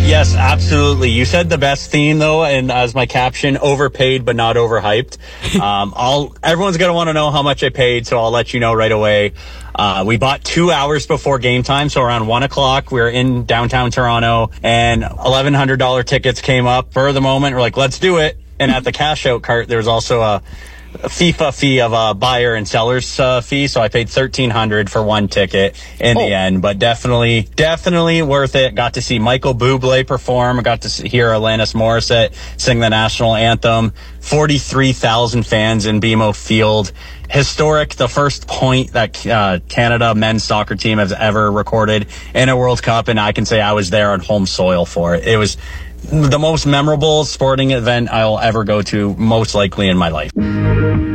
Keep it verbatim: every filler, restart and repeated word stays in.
Yes, absolutely. You said the best theme, though, and as my caption, overpaid but not overhyped. Um, I'll, everyone's going to want to know how much I paid, so I'll let you know right away. Uh, we bought two hours before game time, so around one o'clock, we were in downtown Toronto, and eleven hundred dollars tickets came up for the moment. We're like, let's do it. And at the cash out cart, there's also a FIFA fee of a buyer and seller's uh, fee, so I paid thirteen hundred dollars for one ticket in oh. the end, but definitely, definitely worth it. Got to see Michael Bublé perform. Got to see, hear Alanis Morissette sing the national anthem. forty-three thousand fans in B M O Field. Historic, the first point that uh, Canada men's soccer team has ever recorded in a World Cup, and I can say I was there on home soil for it. It was the most memorable sporting event I'll ever go to, most likely in my life.